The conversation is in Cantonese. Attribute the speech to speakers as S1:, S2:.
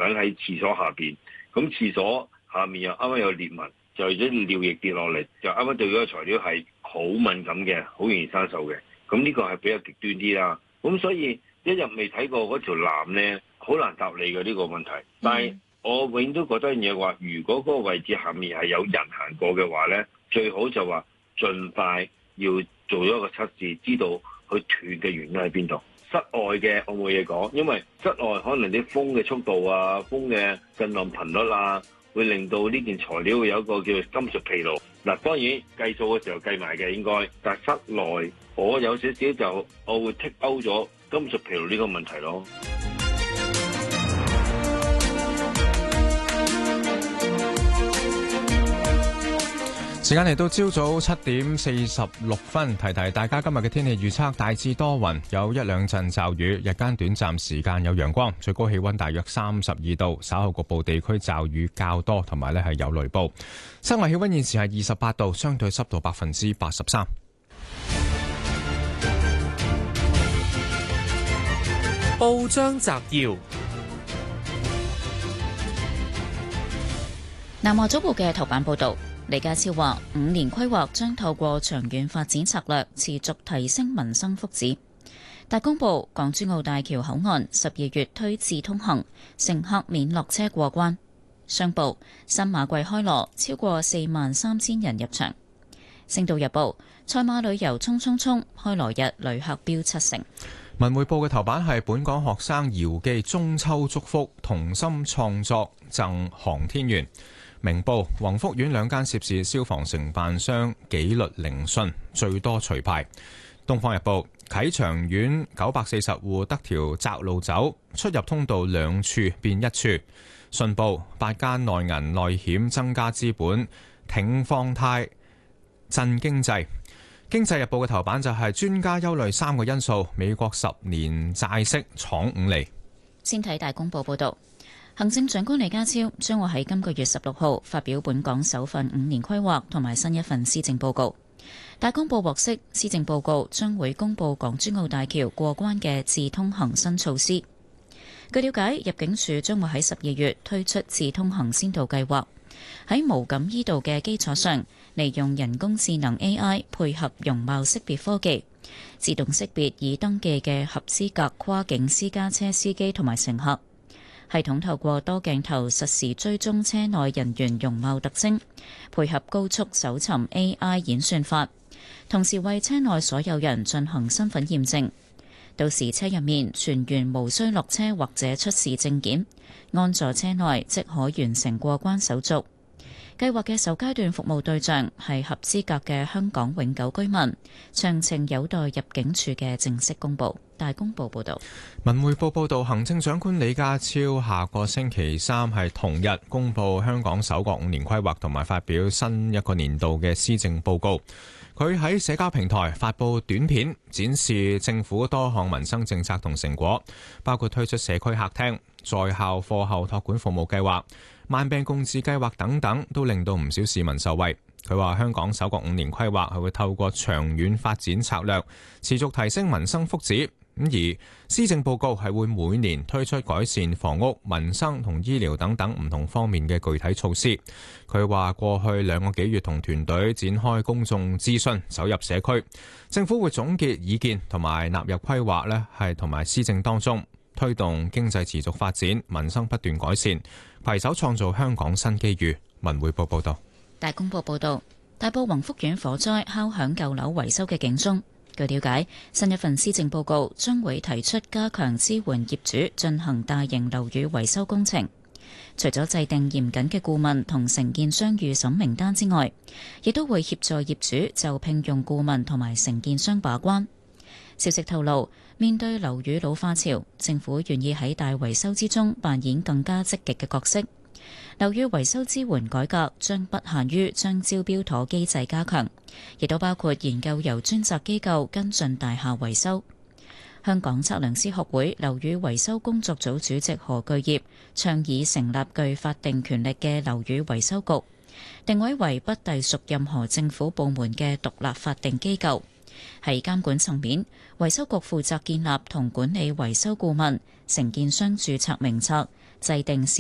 S1: 緊喺廁所下邊，咁廁所下面又啱啱有裂紋，就係啲尿液跌落嚟，就啱啱對嗰個材料係好敏感嘅，好容易生鏽嘅。咁呢個係比較極端啲啦。咁所以一日未睇過嗰條纜咧，好難答你嘅呢個問題。但係我永遠都覺得一樣嘢話，如果嗰個位置下面係有人行過嘅話咧，最好就話盡快要做咗一個測試，知道佢斷嘅原因喺邊度。室外嘅我冇嘢講，因為室外可能啲風嘅速度啊、風嘅震盪頻率啊，會令到呢件材料會有一個叫做金屬疲勞。嗱，當然計數嘅時候計埋嘅應該，但係室內我有少少就我會剔勾咗金屬疲勞呢個問題咯。
S2: 時間嚟到朝早7:46，提提大家今日嘅天氣預測，大致多雲，有一兩陣驟雨，日間短暫時間有陽光，最高氣溫大約32度，稍後局部地區驟雨較多，同埋係有雷暴。室外氣溫現時係28度，相對濕度83%。
S3: 報章摘要：
S4: 南華早報嘅頭版報道。李家超話：5年規劃將透過長遠發展策略，持續提升民生福祉。大公報：港珠澳大橋口岸12月推智通行，乘客免落車過關。商報：新馬季開鑼，超過43000人入場。星島日報：賽馬旅遊衝衝衝，開鑼日旅客飆70%。
S2: 文匯報嘅頭版係本港學生遙寄中秋祝福，同心創作贈航天員。明報：宏福苑2間涉事消防承辦商紀律聆訊，最多除牌。東方日報：啟祥苑940戶得條窄路走，出入通道2處變1處。信報：8間內銀內險增加資本，挺方態振經濟。經濟日報嘅頭版就係專家憂慮3個因素，美國10年債息闖5厘。
S4: 先睇大公報報道。行政長官李家超將會喺今個月16號發表本港首份5年規劃同埋新一份施政報告。大公報獲悉，施政報告將會公布港珠澳大橋過關嘅智通行新措施。據了解，入境處將會喺12月推出智通行先導計劃，喺無感依度嘅基礎上，利用人工智能 AI 配合容貌識別科技，自動識別已登記嘅合資格跨境私家車司機同埋乘客。系統透過多鏡頭實時追蹤車內人員容貌特徵，配合高速搜尋 AI 演算法，同時為車內所有人進行身份驗證。到時車入面全員無需落車或者出示證件，安坐車內即可完成過關手續。計劃嘅首階段服務對象係合資格嘅香港永久居民，詳情有待入境處嘅正式公佈。大公報報導。
S2: 文匯報報導，行政長官李家超下個星期3係同日公佈香港首個5年規劃同埋發表新一個年度嘅施政報告。佢喺社交平台發布短片，展示政府多項民生政策同成果，包括推出社區客廳、在校課後託管服務計劃、慢病共治計劃等等，都令到唔少市民受惠。佢話香港首個5年規劃係會透過長遠發展策略，持續提升民生福祉。而施政報告係會每年推出改善房屋、民生同醫療等等唔同方面嘅具體措施。佢話過去2個幾月同團隊展開公眾諮詢，走入社區，政府會總結意見同埋納入規劃呢係同埋施政當中，推動經濟持續發展，民生不斷改善，攜手創造香港新機遇。文匯報報道。
S4: 大公報報道，大埔宏福苑火災敲響舊樓維修嘅警鐘。據了解，新一份施政報告將會提出加強支援業主進行大型樓宇維修工程。除咗制定嚴謹嘅顧問同承建商預審名單之外，亦都會協助業主就聘用顧問同埋承建商把關。消息透露，面對樓宇老化潮，政府願意喺大維修之中扮演更加積極嘅角色。樓宇維修支援改革將不限於將招標妥機制加強，亦都包括研究由專責機構跟進大廈維修。香港測量師學會樓宇維修工作組主席何巨業倡議成立具法定權力嘅樓宇維修局，定位為不隸屬任何政府部門嘅獨立法定機構。喺監管層面，維修局負責建立同管理維修顧問、承建商註冊名冊，制定